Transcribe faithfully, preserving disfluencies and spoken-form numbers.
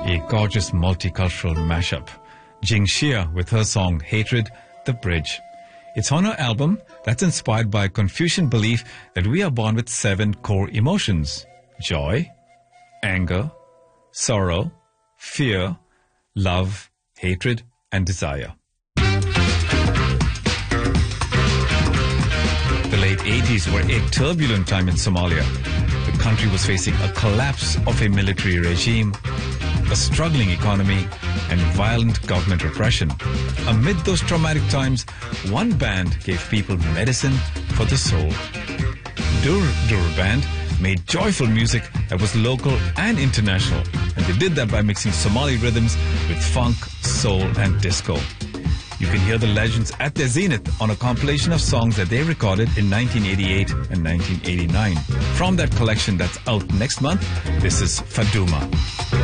A gorgeous multicultural mashup. Jing Xia with her song Hatred, The Bridge. It's on her album that's inspired by a Confucian belief that we are born with seven core emotions: joy, anger, sorrow, fear, love, hatred, and desire. The late eighties were a turbulent time in Somalia. The country was facing a collapse of a military regime, a struggling economy, and violent government repression. Amid those traumatic times, one band gave people medicine for the soul. Dur Dur Band made joyful music that was local and international, and they did that by mixing Somali rhythms with funk, soul, and disco. You can hear the legends at their zenith on a compilation of songs that they recorded in nineteen eighty-eight and nineteen eighty-nine. From that collection that's out next month, this is Faduma.